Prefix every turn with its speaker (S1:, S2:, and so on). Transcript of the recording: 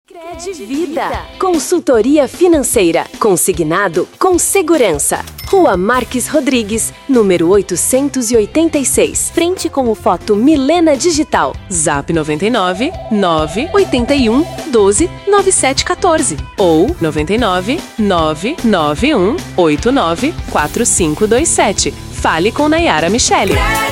S1: Crede Consultoria financeira. Consignado com segurança. Rua Marques Rodrigues, número 886. Frente com o Foto Milena Digital. Zap 99 981 12 9714 ou 99 991 89 4527. Fale com Nayara Michele.